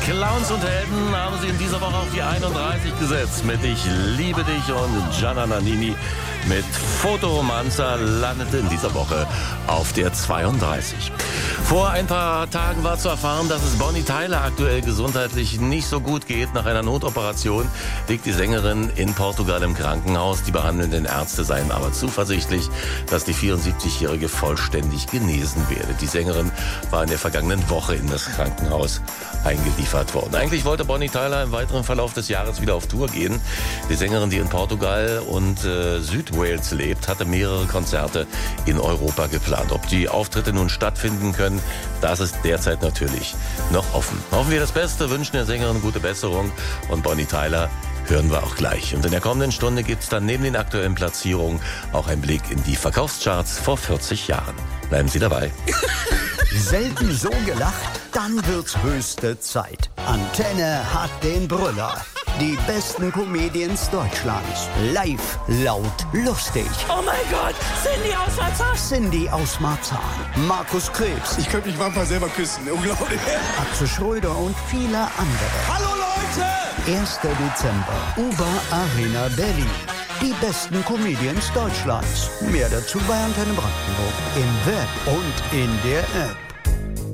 Clowns und Helden haben sie in dieser Woche auf die 31 gesetzt mit Ich liebe dich, und Gianna Nannini mit Fotoromanzer landete in dieser Woche auf der 32. Vor ein paar Tagen war zu erfahren, dass es Bonnie Tyler aktuell gesundheitlich nicht so gut geht. Nach einer Notoperation liegt die Sängerin in Portugal im Krankenhaus. Die behandelnden Ärzte seien aber zuversichtlich, dass die 74-Jährige vollständig genesen werde. Die Sängerin war in der vergangenen Woche in das Krankenhaus eingeliefert worden. Eigentlich wollte Bonnie Tyler im weiteren Verlauf des Jahres wieder auf Tour gehen. Die Sängerin, die in Portugal und Südwales lebt, hatte mehrere Konzerte in Europa geplant. Ob die Auftritte nun stattfinden können, das ist derzeit natürlich noch offen. Hoffen wir das Beste, wünschen der Sängerin gute Besserung, und Bonnie Tyler hören wir auch gleich. Und in der kommenden Stunde gibt es dann neben den aktuellen Platzierungen auch einen Blick in die Verkaufscharts vor 40 Jahren. Bleiben Sie dabei. Selten so gelacht? Dann wird's höchste Zeit. Antenne hat den Brüller. Die besten Comedians Deutschlands. Live, laut, lustig. Oh mein Gott, Cindy aus Marzahn. Cindy aus Marzahn. Markus Krebs. Ich könnte mich manchmal selber küssen. Unglaublich. Axel Schröder und viele andere. Hallo Leute! 1. Dezember. UBA Arena Berlin. Die besten Comedians Deutschlands. Mehr dazu bei Antenne Brandenburg. Im Web und in der App.